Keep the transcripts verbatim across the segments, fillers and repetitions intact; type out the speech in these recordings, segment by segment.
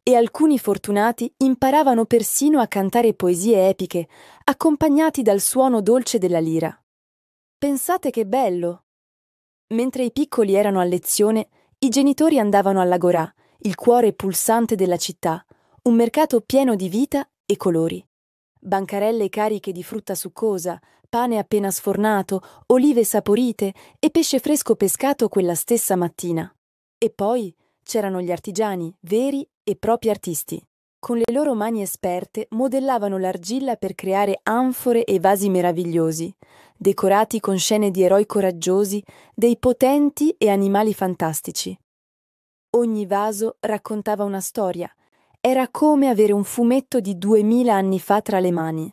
e alcuni fortunati imparavano persino a cantare poesie epiche, accompagnati dal suono dolce della lira. Pensate che bello! Mentre i piccoli erano a lezione, i genitori andavano all'Agorà, il cuore pulsante della città, un mercato pieno di vita e colori. Bancarelle cariche di frutta succosa, pane appena sfornato, olive saporite e pesce fresco pescato quella stessa mattina. E poi c'erano gli artigiani, veri e propri artisti. Con le loro mani esperte modellavano l'argilla per creare anfore e vasi meravigliosi, decorati con scene di eroi coraggiosi, dei potenti e animali fantastici. Ogni vaso raccontava una storia. Era come avere un fumetto di duemila anni fa tra le mani.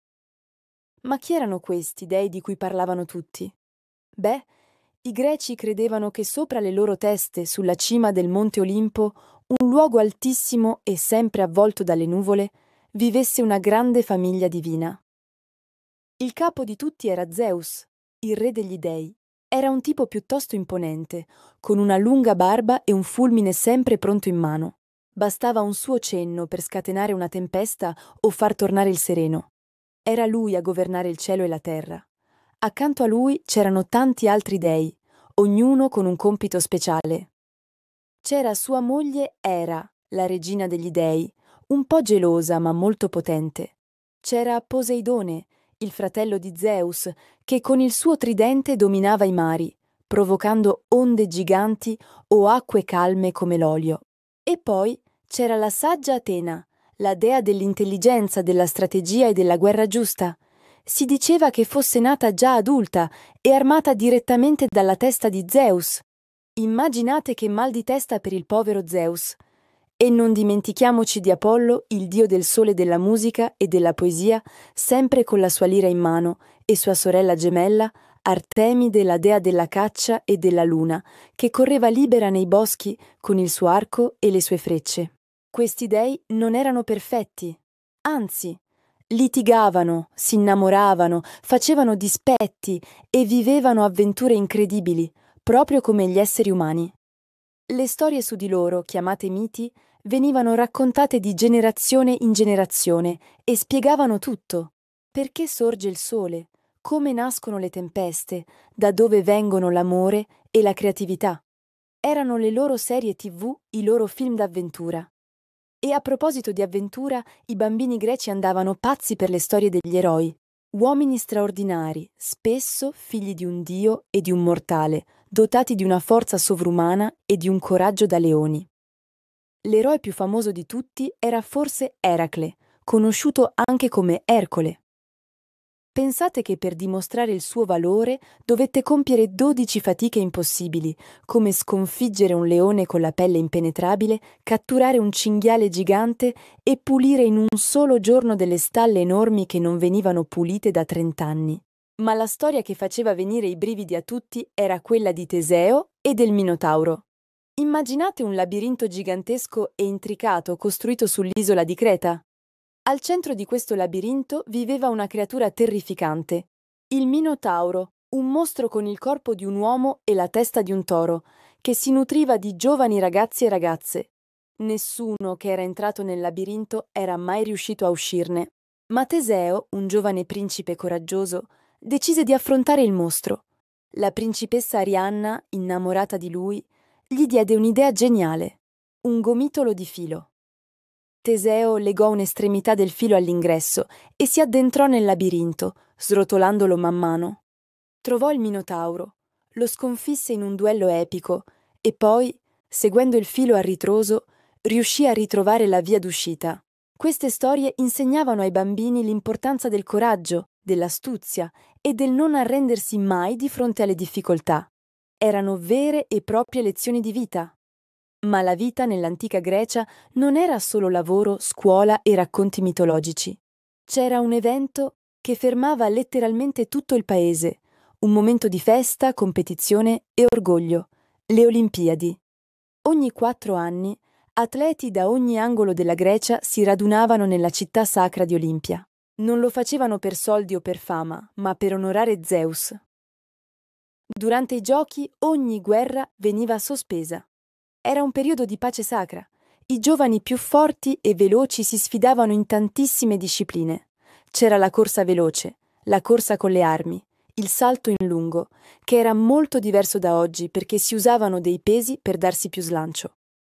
Ma chi erano questi dei di cui parlavano tutti? Beh, i greci credevano che sopra le loro teste, sulla cima del Monte Olimpo, un luogo altissimo e sempre avvolto dalle nuvole, vivesse una grande famiglia divina. Il capo di tutti era Zeus, il re degli dei. Era un tipo piuttosto imponente, con una lunga barba e un fulmine sempre pronto in mano. Bastava un suo cenno per scatenare una tempesta o far tornare il sereno. Era lui a governare il cielo e la terra. Accanto a lui c'erano tanti altri dei, ognuno con un compito speciale. C'era sua moglie Era, la regina degli dei, un po' gelosa ma molto potente. C'era Poseidone, il fratello di Zeus, che con il suo tridente dominava i mari, provocando onde giganti o acque calme come l'olio. E poi c'era la saggia Atena, la dea dell'intelligenza, della strategia e della guerra giusta. Si diceva che fosse nata già adulta e armata direttamente dalla testa di Zeus. Immaginate che mal di testa per il povero Zeus. E non dimentichiamoci di Apollo, il dio del sole, della musica e della poesia, sempre con la sua lira in mano, e sua sorella gemella, Artemide, la dea della caccia e della luna, che correva libera nei boschi con il suo arco e le sue frecce. Questi dei non erano perfetti, anzi, litigavano, si innamoravano, facevano dispetti e vivevano avventure incredibili, proprio come gli esseri umani. Le storie su di loro, chiamate miti, venivano raccontate di generazione in generazione e spiegavano tutto. Perché sorge il sole, come nascono le tempeste, da dove vengono l'amore e la creatività. Erano le loro serie tivù, i loro film d'avventura. E a proposito di avventura, i bambini greci andavano pazzi per le storie degli eroi. Uomini straordinari, spesso figli di un dio e di un mortale, dotati di una forza sovrumana e di un coraggio da leoni. L'eroe più famoso di tutti era forse Eracle, conosciuto anche come Ercole. Pensate che per dimostrare il suo valore dovette compiere dodici fatiche impossibili, come sconfiggere un leone con la pelle impenetrabile, catturare un cinghiale gigante e pulire in un solo giorno delle stalle enormi che non venivano pulite da trent'anni. Ma la storia che faceva venire i brividi a tutti era quella di Teseo e del Minotauro. Immaginate un labirinto gigantesco e intricato costruito sull'isola di Creta. Al centro di questo labirinto viveva una creatura terrificante, il Minotauro, un mostro con il corpo di un uomo e la testa di un toro, che si nutriva di giovani ragazzi e ragazze. Nessuno che era entrato nel labirinto era mai riuscito a uscirne. Ma Teseo, un giovane principe coraggioso, decise di affrontare il mostro. La principessa Arianna, innamorata di lui, gli diede un'idea geniale, un gomitolo di filo. Teseo legò un'estremità del filo all'ingresso e si addentrò nel labirinto, srotolandolo man mano. Trovò il Minotauro, lo sconfisse in un duello epico e poi, seguendo il filo a ritroso, riuscì a ritrovare la via d'uscita. Queste storie insegnavano ai bambini l'importanza del coraggio, dell'astuzia e del non arrendersi mai di fronte alle difficoltà. Erano vere e proprie lezioni di vita. Ma la vita nell'antica Grecia non era solo lavoro, scuola e racconti mitologici. C'era un evento che fermava letteralmente tutto il paese, un momento di festa, competizione e orgoglio, le Olimpiadi. Ogni quattro anni, atleti da ogni angolo della Grecia si radunavano nella città sacra di Olimpia. Non lo facevano per soldi o per fama, ma per onorare Zeus. Durante i giochi ogni guerra veniva sospesa. Era un periodo di pace sacra. I giovani più forti e veloci si sfidavano in tantissime discipline. C'era la corsa veloce, la corsa con le armi, il salto in lungo, che era molto diverso da oggi perché si usavano dei pesi per darsi più slancio.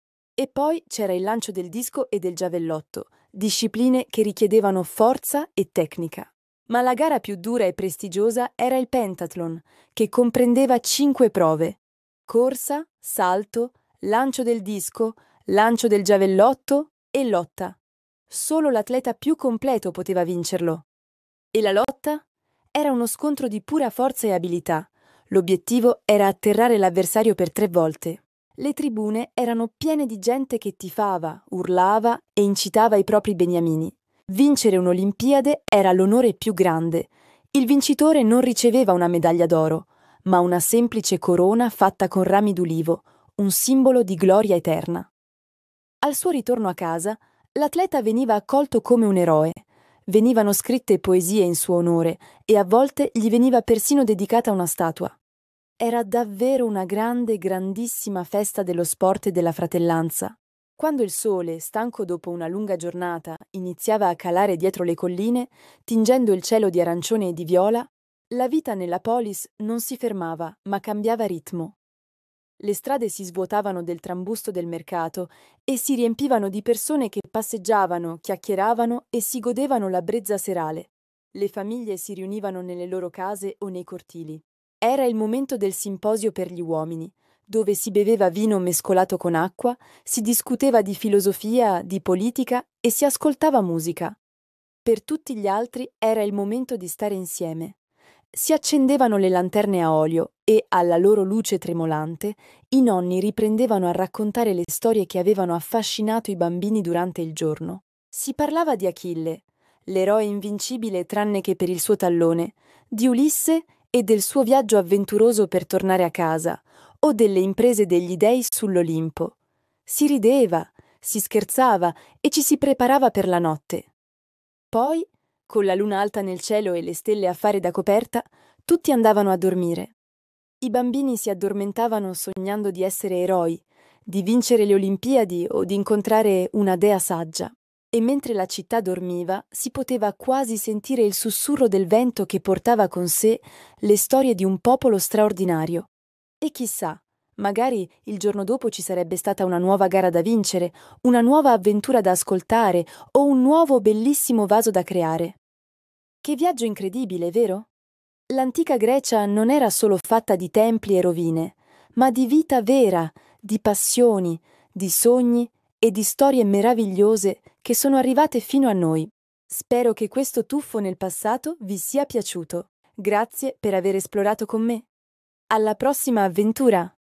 E poi c'era il lancio del disco e del giavellotto, discipline che richiedevano forza e tecnica. Ma la gara più dura e prestigiosa era il pentathlon, che comprendeva cinque prove: corsa, salto, lancio del disco, lancio del giavellotto e lotta. Solo l'atleta più completo poteva vincerlo. E la lotta? Era uno scontro di pura forza e abilità. L'obiettivo era atterrare l'avversario per tre volte. Le tribune erano piene di gente che tifava, urlava e incitava i propri beniamini. Vincere un'Olimpiade era l'onore più grande. Il vincitore non riceveva una medaglia d'oro, ma una semplice corona fatta con rami d'ulivo, un simbolo di gloria eterna. Al suo ritorno a casa, l'atleta veniva accolto come un eroe. Venivano scritte poesie in suo onore e a volte gli veniva persino dedicata una statua. Era davvero una grande, grandissima festa dello sport e della fratellanza. Quando il sole, stanco dopo una lunga giornata, iniziava a calare dietro le colline, tingendo il cielo di arancione e di viola, la vita nella polis non si fermava, ma cambiava ritmo. Le strade si svuotavano del trambusto del mercato e si riempivano di persone che passeggiavano, chiacchieravano e si godevano la brezza serale. Le famiglie si riunivano nelle loro case o nei cortili. Era il momento del simposio per gli uomini, dove si beveva vino mescolato con acqua, si discuteva di filosofia, di politica e si ascoltava musica. Per tutti gli altri era il momento di stare insieme. Si accendevano le lanterne a olio e, alla loro luce tremolante, i nonni riprendevano a raccontare le storie che avevano affascinato i bambini durante il giorno. Si parlava di Achille, l'eroe invincibile tranne che per il suo tallone, di Ulisse e del suo viaggio avventuroso per tornare a casa, o delle imprese degli dei sull'Olimpo. Si rideva, si scherzava e ci si preparava per la notte. Poi, con la luna alta nel cielo e le stelle a fare da coperta, tutti andavano a dormire. I bambini si addormentavano sognando di essere eroi, di vincere le Olimpiadi o di incontrare una dea saggia. E mentre la città dormiva, si poteva quasi sentire il sussurro del vento che portava con sé le storie di un popolo straordinario. E chissà, magari il giorno dopo ci sarebbe stata una nuova gara da vincere, una nuova avventura da ascoltare o un nuovo bellissimo vaso da creare. Che viaggio incredibile, vero? L'antica Grecia non era solo fatta di templi e rovine, ma di vita vera, di passioni, di sogni e di storie meravigliose che sono arrivate fino a noi. Spero che questo tuffo nel passato vi sia piaciuto. Grazie per aver esplorato con me. Alla prossima avventura!